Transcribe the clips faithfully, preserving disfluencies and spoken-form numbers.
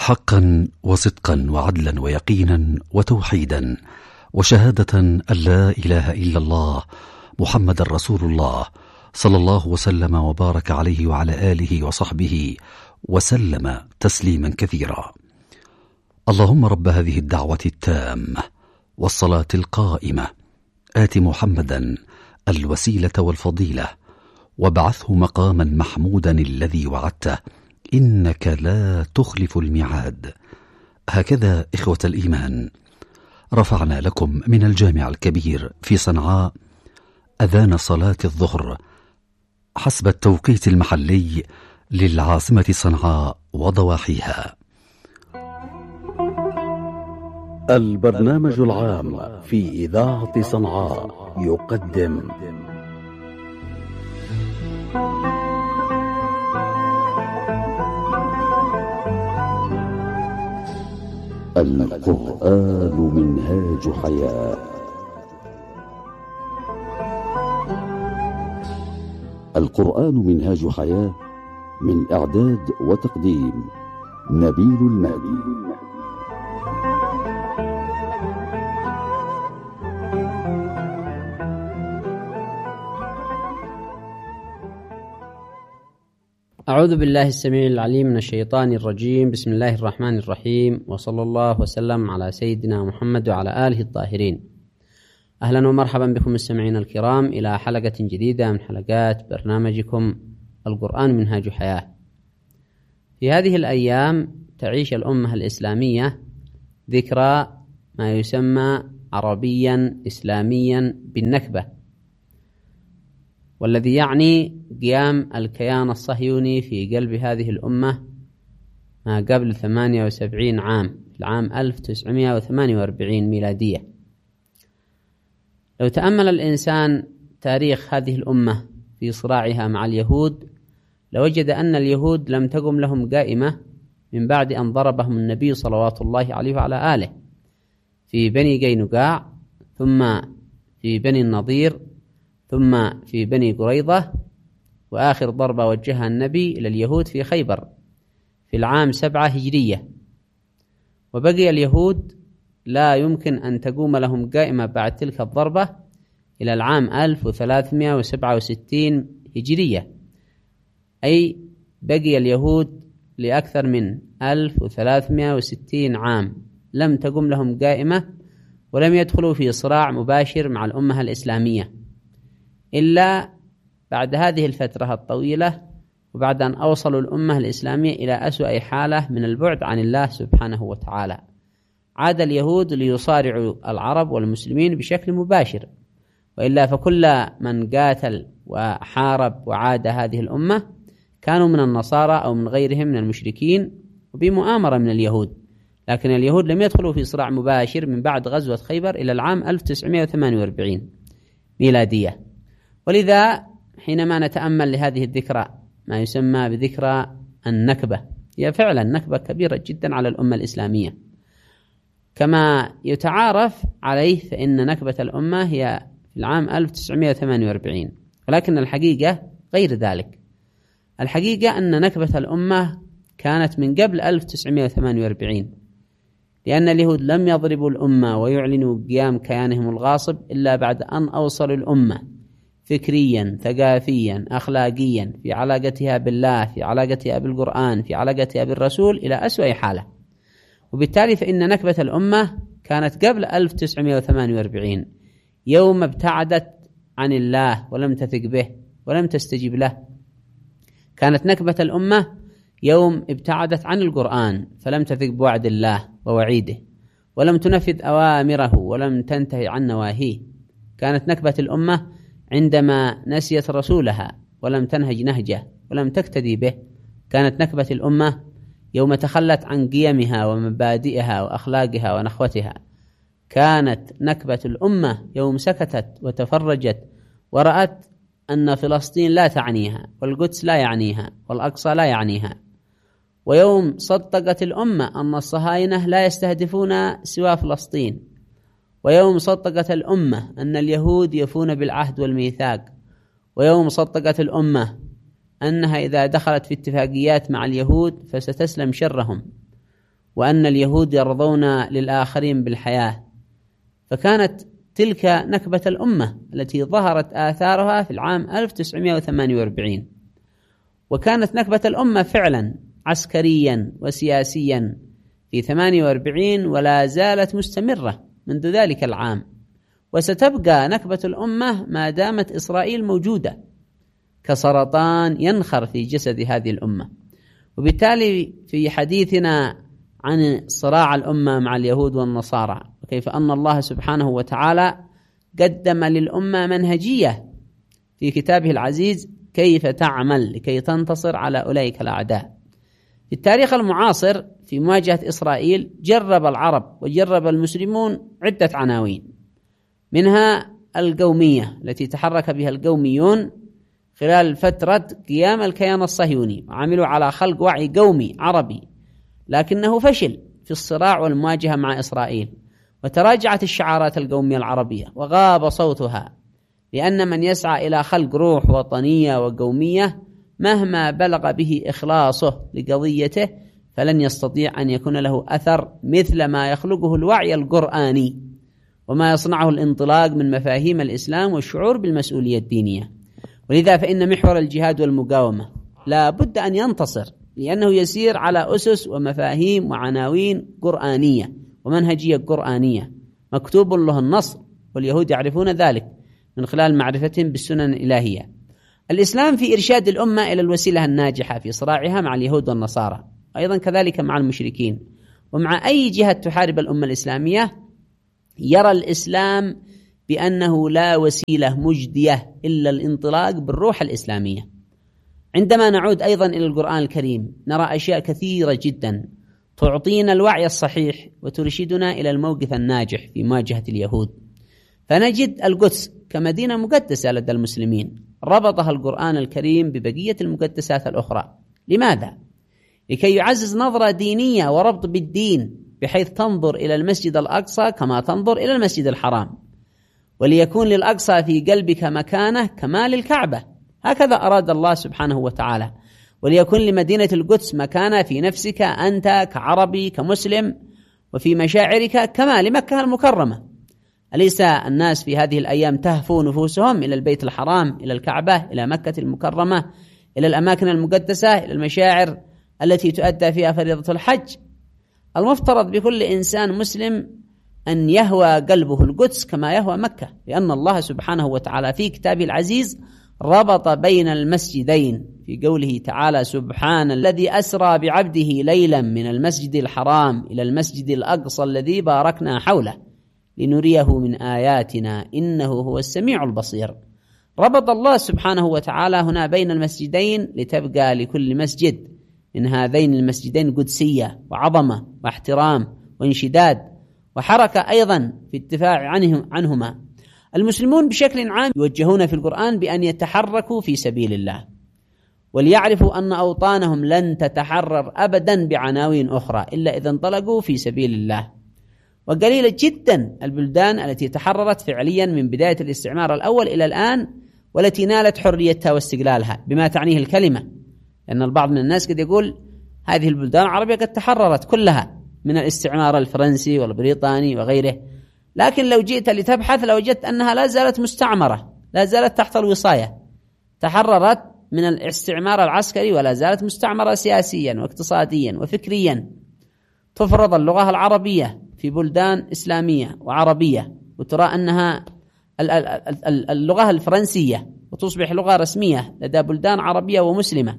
حقا وصدقا وعدلا ويقينا وتوحيدا وشهادة أن لا إله إلا الله محمد رسول الله صلى الله وسلم وبارك عليه وعلى آله وصحبه وسلم تسليما كثيرا. اللهم رب هذه الدعوة التامة والصلاة القائمة آت محمدا الوسيلة والفضيلة وابعثه مقاما محمودا الذي وعدته إنك لا تخلف الميعاد. هكذا إخوة الإيمان رفعنا لكم من الجامع الكبير في صنعاء أذان صلاة الظهر حسب التوقيت المحلي للعاصمة صنعاء وضواحيها. البرنامج العام في إذاعة صنعاء يقدم القرآن منهاج حياة. القرآن منهاج حياة، من إعداد وتقديم نبيل المهدي. أعوذ بالله السميع العليم من الشيطان الرجيم. بسم الله الرحمن الرحيم، وصلى الله وسلم على سيدنا محمد وعلى آله الطاهرين. أهلا ومرحبا بكم مستمعين الكرام إلى حلقة جديدة من حلقات برنامجكم القرآن منهاج حياة. في هذه الأيام تعيش الأمة الإسلامية ذكرى ما يسمى عربيا إسلاميا بالنكبة، والذي يعني قيام الكيان الصهيوني في قلب هذه الأمة ما قبل ثمانية وسبعين عام، في العام ألف وتسعمائة وثمانية وأربعين ميلادية. لو تأمل الإنسان تاريخ هذه الأمة في صراعها مع اليهود لوجد أن اليهود لم تقم لهم قائمة من بعد أن ضربهم النبي صلوات الله عليه وعلى آله في بني قينقاع، ثم في بني النضير، ثم في بني قريظة، وآخر ضربة وجهها النبي إلى اليهود في خيبر في العام سبعة هجرية. وبقي اليهود لا يمكن أن تقوم لهم قائمة بعد تلك الضربة إلى العام ألف وثلاثمائة وسبعة وستين هجرية، أي بقي اليهود لأكثر من ألف وثلاثمائة وستين عام لم تقوم لهم قائمة، ولم يدخلوا في صراع مباشر مع الأمة الإسلامية إلا بعد هذه الفترة الطويلة، وبعد أن أوصلوا الأمة الإسلامية إلى أسوأ حالة من البعد عن الله سبحانه وتعالى. عاد اليهود ليصارعوا العرب والمسلمين بشكل مباشر، وإلا فكل من قاتل وحارب وعاد هذه الأمة كانوا من النصارى أو من غيرهم من المشركين وبمؤامرة من اليهود. لكن اليهود لم يدخلوا في صراع مباشر من بعد غزوة خيبر إلى العام ألف وتسعمائة وثمانية وأربعين ميلادية. ولذا حينما نتأمل لهذه الذكرى ما يسمى بذكرى النكبة، هي فعلا نكبة كبيرة جدا على الأمة الإسلامية كما يتعارف عليه، فإن نكبة الأمة هي في العام ألف وتسعمائة وثمانية وأربعين، ولكن الحقيقة غير ذلك. الحقيقة أن نكبة الأمة كانت من قبل ألف وتسعمائة وثمانية وأربعين، لأن اليهود لم يضربوا الأمة ويعلنوا قيام كيانهم الغاصب إلا بعد أن أوصلوا الأمة فكريا ثقافيا أخلاقيا في علاقتها بالله، في علاقتها بالقرآن، في علاقتها بالرسول إلى أسوأ حالة. وبالتالي فإن نكبة الأمة كانت قبل ألف وتسعمائة وثمانية وأربعين، يوم ابتعدت عن الله ولم تثق به ولم تستجيب له. كانت نكبة الأمة يوم ابتعدت عن القرآن فلم تثق بوعد الله ووعيده، ولم تنفذ أوامره ولم تنتهي عن نواهيه. كانت نكبة الأمة عندما نسيت رسولها ولم تنهج نهجه ولم تقتدي به. كانت نكبة الأمة يوم تخلت عن قيمها ومبادئها وأخلاقها ونخوتها. كانت نكبة الأمة يوم سكتت وتفرجت ورأت أن فلسطين لا تعنيها، والقدس لا يعنيها، والأقصى لا يعنيها. ويوم صدقت الأمة أن الصهاينة لا يستهدفون سوى فلسطين. ويوم صدقت الأمة أن اليهود يفون بالعهد والميثاق. ويوم صدقت الأمة أنها إذا دخلت في اتفاقيات مع اليهود فستسلم شرهم. وأن اليهود يرضون للآخرين بالحياة. فكانت تلك نكبة الأمة التي ظهرت آثارها في العام ألف وتسعمائة وثمانية وأربعين، وكانت نكبة الأمة فعلا عسكريا وسياسيا في ثمانية وأربعين، ولا زالت مستمرة منذ ذلك العام، وستبقى نكبة الأمة ما دامت إسرائيل موجودة كسرطان ينخر في جسد هذه الأمة. وبالتالي في حديثنا عن صراع الأمة مع اليهود والنصارى، وكيف أن الله سبحانه وتعالى قدم للأمة منهجية في كتابه العزيز كيف تعمل لكي تنتصر على أولئك الأعداء. في التاريخ المعاصر في مواجهة إسرائيل جرب العرب وجرب المسلمون عدة عناوين، منها القومية التي تحرك بها القوميون خلال فترة قيام الكيان الصهيوني، وعملوا على خلق وعي قومي عربي، لكنه فشل في الصراع والمواجهة مع إسرائيل، وتراجعت الشعارات القومية العربية وغاب صوتها، لأن من يسعى إلى خلق روح وطنية وقومية مهما بلغ به إخلاصه لقضيته فلن يستطيع أن يكون له أثر مثل ما يخلقه الوعي القرآني وما يصنعه الانطلاق من مفاهيم الإسلام والشعور بالمسؤولية الدينية. ولذا فإن محور الجهاد والمقاومة لا بد أن ينتصر، لأنه يسير على أسس ومفاهيم وعناوين قرآنية ومنهجية قرآنية مكتوب له النصر، واليهود يعرفون ذلك من خلال معرفتهم بالسنن الإلهية. الإسلام في إرشاد الأمة إلى الوسيلة الناجحة في صراعها مع اليهود والنصارى، أيضا كذلك مع المشركين ومع أي جهة تحارب الأمة الإسلامية. يرى الإسلام بأنه لا وسيلة مجدية إلا الانطلاق بالروح الإسلامية. عندما نعود أيضا إلى القرآن الكريم نرى أشياء كثيرة جدا تعطينا الوعي الصحيح وترشدنا إلى الموقف الناجح في مواجهة اليهود. فنجد القدس كمدينة مقدسة لدى المسلمين ربطها القرآن الكريم ببقية المقدسات الأخرى. لماذا؟ لكي يعزز نظرة دينية وربط بالدين، بحيث تنظر إلى المسجد الأقصى كما تنظر إلى المسجد الحرام، وليكون للأقصى في قلبك مكانه كما للكعبة، هكذا أراد الله سبحانه وتعالى. وليكون لمدينة القدس مكانه في نفسك أنت كعربي كمسلم وفي مشاعرك كما لمكة المكرمة. أليس الناس في هذه الأيام تهفو نفوسهم إلى البيت الحرام، إلى الكعبة، إلى مكة المكرمة، إلى الأماكن المقدسة، إلى المشاعر التي تؤدى فيها فريضة الحج؟ المفترض بكل إنسان مسلم أن يهوى قلبه القدس كما يهوى مكة، لأن الله سبحانه وتعالى في كتابه العزيز ربط بين المسجدين في قوله تعالى: سبحان الذي أسرى بعبده ليلا من المسجد الحرام إلى المسجد الأقصى الذي باركنا حوله لنريه من آياتنا إنه هو السميع البصير. ربط الله سبحانه وتعالى هنا بين المسجدين لتبقى لكل مسجد من هذين المسجدين قدسية وعظمة واحترام وانشداد وحركة أيضا في الدفاع عنهم عنهما. المسلمون بشكل عام يوجهون في القرآن بأن يتحركوا في سبيل الله، وليعرفوا أن أوطانهم لن تتحرر أبدا بعناوين أخرى إلا إذا انطلقوا في سبيل الله. وقليلة جدا البلدان التي تحررت فعليا من بداية الاستعمار الأول إلى الآن والتي نالت حريتها واستقلالها بما تعنيه الكلمة، لأن البعض من الناس قد يقول هذه البلدان العربية قد تحررت كلها من الاستعمار الفرنسي والبريطاني وغيره، لكن لو جئت لتبحث لوجدت أنها لا زالت مستعمرة، لا زالت تحت الوصاية، تحررت من الاستعمار العسكري ولا زالت مستعمرة سياسيا واقتصاديا وفكريا. تفرض اللغة العربية في بلدان إسلامية وعربية، وترى أنها اللغة الفرنسية وتصبح لغة رسمية لدى بلدان عربية ومسلمة.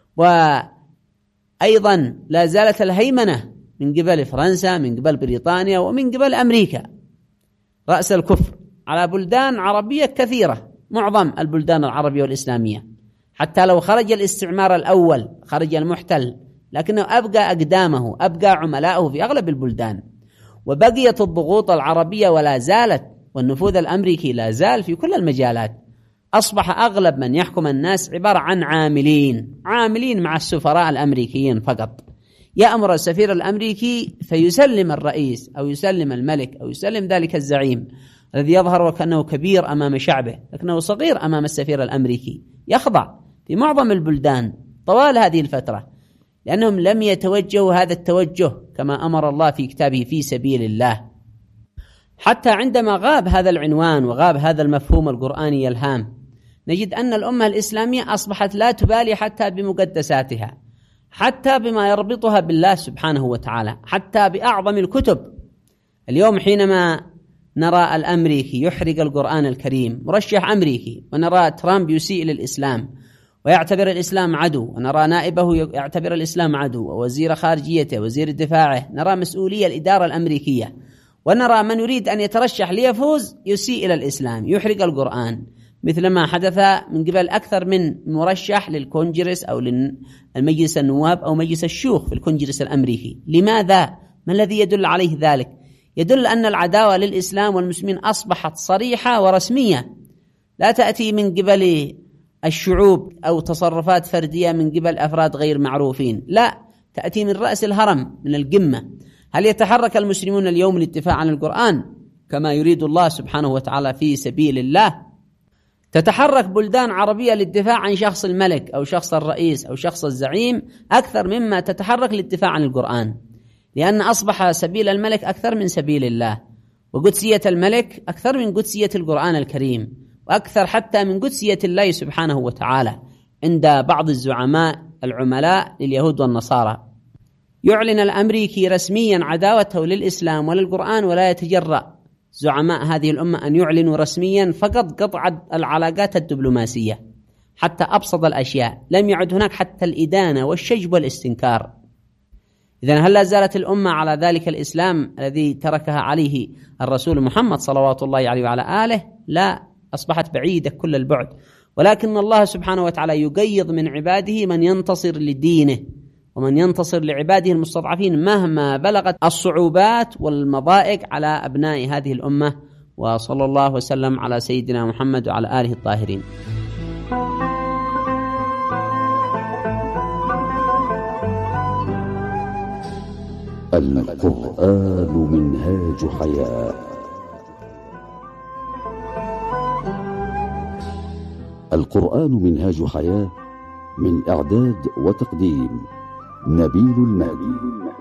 وأيضا لا زالت الهيمنة من قبل فرنسا، من قبل بريطانيا، ومن قبل أمريكا رأس الكفر على بلدان عربية كثيرة، معظم البلدان العربية والإسلامية. حتى لو خرج الاستعمار الأول، خرج المحتل، لكنه أبقى أقدامه، أبقى عملاءه في أغلب البلدان، وبقيت الضغوط العربية ولا زالت، والنفوذ الأمريكي لا زال في كل المجالات. أصبح أغلب من يحكم الناس عبارة عن عاملين عاملين مع السفراء الأمريكيين فقط. يأمر السفير الأمريكي فيسلم الرئيس أو يسلم الملك أو يسلم ذلك الزعيم الذي يظهر وكأنه كبير أمام شعبه لكنه صغير أمام السفير الأمريكي. يخضع في معظم البلدان طوال هذه الفترة لأنهم لم يتوجهوا هذا التوجه كما أمر الله في كتابه في سبيل الله. حتى عندما غاب هذا العنوان وغاب هذا المفهوم القرآني الهام، نجد أن الأمة الإسلامية أصبحت لا تبالي حتى بمقدساتها، حتى بما يربطها بالله سبحانه وتعالى، حتى بأعظم الكتب. اليوم حينما نرى الأمريكي يحرق القرآن الكريم، مرشح أمريكي، ونرى ترامب يسيء للإسلام ويعتبر الإسلام عدو، ونرى نائبه يعتبر الإسلام عدو، ووزير خارجيته وزير دفاعه، نرى مسؤولية الإدارة الأمريكية، ونرى من يريد أن يترشح ليفوز يسيء إلى الإسلام، يحرق القرآن، مثل ما حدث من قبل أكثر من مرشح للكونجرس أو للمجلس النواب أو مجلس الشيوخ في الكونجرس الأمريكي. لماذا؟ ما الذي يدل عليه ذلك؟ يدل أن العداوة للإسلام والمسلمين أصبحت صريحة ورسمية، لا تأتي من قبل الشعوب أو تصرفات فردية من قبل أفراد غير معروفين، لا، تأتي من رأس الهرم، من القمة. هل يتحرك المسلمون اليوم للدفاع عن القرآن كما يريد الله سبحانه وتعالى في سبيل الله؟ تتحرك بلدان عربية للدفاع عن شخص الملك أو شخص الرئيس أو شخص الزعيم أكثر مما تتحرك للدفاع عن القرآن، لأن أصبح سبيل الملك أكثر من سبيل الله، وقدسية الملك أكثر من قدسية القرآن الكريم، وأكثر حتى من قدسية الله سبحانه وتعالى عند بعض الزعماء العملاء لليهود والنصارى. يعلن الأمريكي رسميا عداوته للإسلام وللقرآن، ولا يتجرأ زعماء هذه الأمة أن يعلنوا رسميا فقط قطع العلاقات الدبلوماسية، حتى أبسط الأشياء لم يعد هناك حتى الإدانة والشجب والاستنكار. إذن هل لا زالت الأمة على ذلك الإسلام الذي تركها عليه الرسول محمد صلوات الله عليه وعلى آله؟ لا، أصبحت بعيدة كل البعد. ولكن الله سبحانه وتعالى يقيض من عباده من ينتصر لدينه ومن ينتصر لعباده المستضعفين مهما بلغت الصعوبات والمضائق على أبناء هذه الأمة. وصلى الله وسلم على سيدنا محمد وعلى آله الطاهرين. القرآن منهاج حياة. القرآن منهاج حياة، من إعداد وتقديم نبيل المهدي.